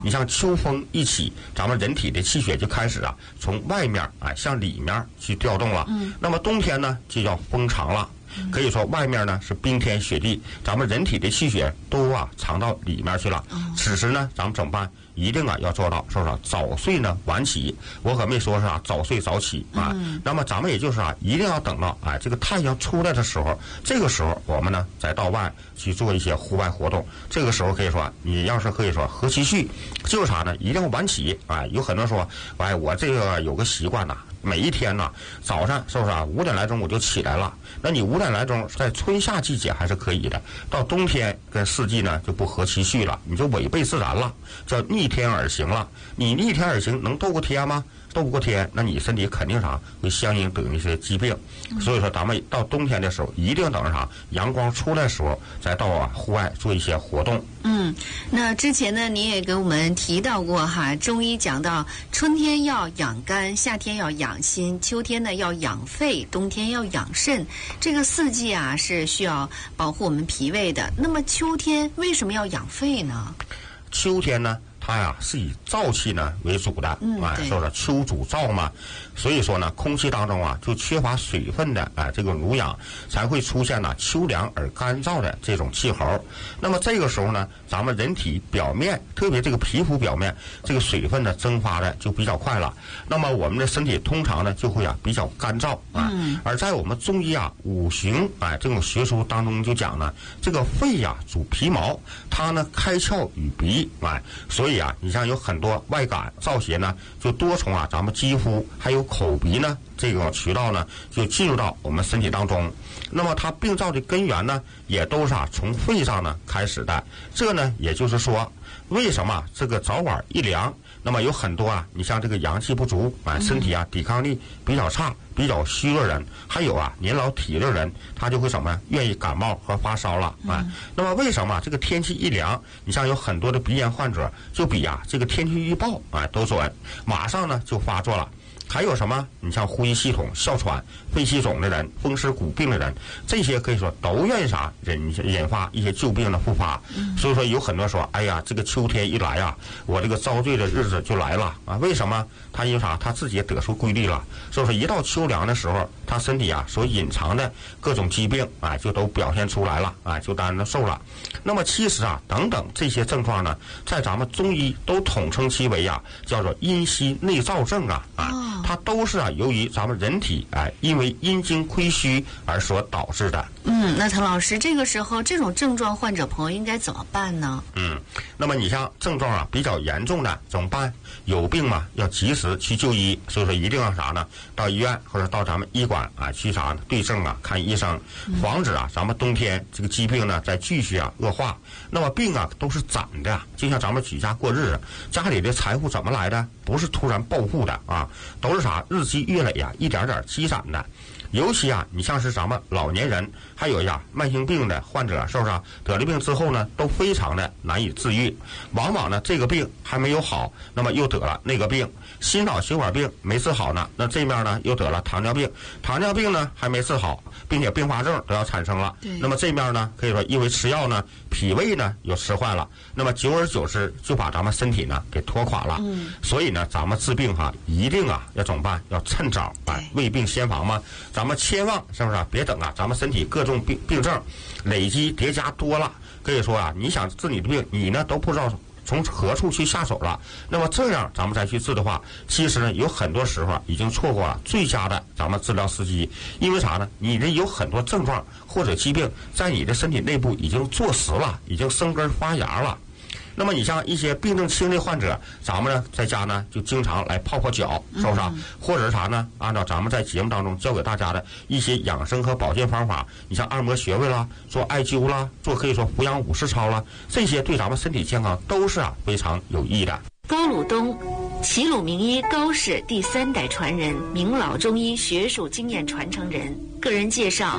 你像秋风一起，咱们人体的气血就开始从外面向里面去调动了。那么冬天呢就叫风长了。可以说外面呢是冰天雪地，咱们人体的气血都藏到里面去了。此时呢咱们怎么办？一定要做到说是早睡呢晚起。我可没说是早睡早起那么咱们也就是一定要等到这个太阳出来的时候，这个时候我们呢再到外去做一些户外活动。这个时候可以说你要是可以说合其序，就是啥呢？一定要晚起。有很多人说我这个有个习惯每一天早上是不是5点来钟我就起来了？那你5点来钟在春夏季节还是可以的，到冬天跟四季呢就不合其序了，你就违背自然了，叫逆天而行了。你逆天而行能斗过天吗？斗不过天，那你身体肯定会相应得一些疾病。所以说咱们到冬天的时候一定等着阳光出来的时候再到户外做一些活动。 那之前呢你也给我们提到过中医讲到春天要养肝，夏天要养心，秋天呢要养肺，冬天要养肾。这个四季是需要保护我们脾胃的。那么秋天为什么要养肺呢？ 秋天呢它是以燥气呢为主的，是不是秋主燥嘛？所以说呢，空气当中就缺乏水分的这个濡养，才会出现秋凉而干燥的这种气候。那么这个时候呢，咱们人体表面，特别这个皮肤表面，这个水分呢蒸发的就比较快了。那么我们的身体通常呢就会比较干燥而在我们中医五行这种学说当中就讲呢，这个肺主皮毛，它呢开窍于鼻所以你像有很多外感燥邪呢，就多从咱们肌肤还有口鼻呢这个渠道呢，就进入到我们身体当中。那么它病灶的根源呢，也都是从肺上呢开始的。这呢，也就是说，为什么这个早晚一凉，那么有很多你像这个阳气不足身体抵抗力比较差、比较虚弱人，还有年老体弱人，他就会什么愿意感冒和发烧了那么为什么这个天气一凉，你像有很多的鼻炎患者就比这个天气预报都准，马上呢就发作了。还有什么？你像呼吸系统哮喘、肺气肿的人、风湿骨病的人，这些可以说都愿意引发一些旧病的复发。所以说有很多说，哎呀，这个秋天一来我这个遭罪的日子就来了为什么？他因为啥？他自己也得出规律了。所以说一到秋凉的时候，他身体所隐藏的各种疾病就都表现出来了就当然受了。那么其实等等这些症状呢，在咱们中医都统称其为叫做阴虚内燥症它都是由于咱们人体因为阴经亏虚而所导致的。 那滕老师，这个时候这种症状患者朋友应该怎么办呢？ 那么你像症状比较严重的怎么办？有病嘛要及时去就医，所以说一定要啥呢？到医院或者到咱们医馆去啥对症看医生，防止咱们冬天这个疾病呢再继续恶化。那么病都是攒的，就像咱们举家过日子，家里的财富怎么来的？不是突然暴富的都是啥日积月累一点点积攒的。尤其你像是咱们老年人，还有慢性病的患者，是不是得了病之后呢，都非常的难以治愈。往往呢，这个病还没有好，那么又得了那个病，心脑血管病没治好呢，那这面呢又得了糖尿病，糖尿并呢还没治好，并且并发症都要产生了。那么这面呢，可以说因为吃药呢，脾胃呢又吃坏了，那么久而久之就把咱们身体呢给拖垮了。所以呢，咱们治病一定要怎么办？要趁早未病先防嘛。咱们千万是不是别等咱们身体各种病症累积叠加多了，可以说你想治你的病，你呢都不知道从何处去下手了。那么这样咱们再去治的话，其实呢有很多时候已经错过了最佳的咱们治疗时机。因为啥呢？你的有很多症状或者疾病在你的身体内部已经坐实了，已经生根发芽了。那么你像一些病症轻的患者，咱们呢在家呢就经常来泡泡脚，是不是或者是啥呢？按照咱们在节目当中教给大家的一些养生和保健方法，你像按摩穴位啦，做艾灸啦，做可以说扶阳五式操啦，这些对咱们身体健康都是非常有益的。 高鲁东，齐鲁名医高氏第3代传人，名老中医学术经验传承人。个人介绍：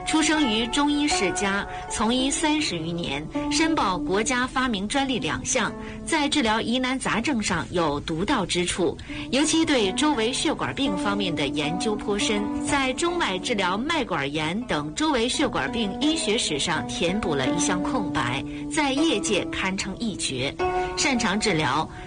出生于中医世家，从医30余年，申报国家发明专利2项，在治疗疑难杂症上有独到之处，尤其对周围血管病方面的研究颇深，在中脉治疗脉管炎等周围血管病医学史上填补了一项空白，在业界堪称一绝。擅长治疗